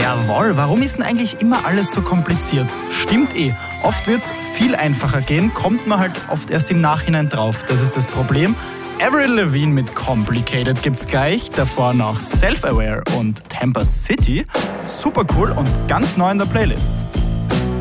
Jawohl, warum ist denn eigentlich immer alles so kompliziert? Stimmt eh, oft wird's viel einfacher gehen, kommt man halt oft erst im Nachhinein drauf. Das ist das Problem. Avril Lavigne mit Complicated gibt's gleich, davor noch Self-Aware und Tampa City. Super cool und ganz neu in der Playlist.